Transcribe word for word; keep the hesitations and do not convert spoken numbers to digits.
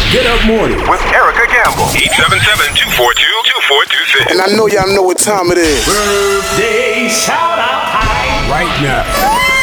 Get Up Morning with Erica Gamble. eight seven seven, two four two, two four two six. And I know y'all know what time it is. Birthday shout out time right now.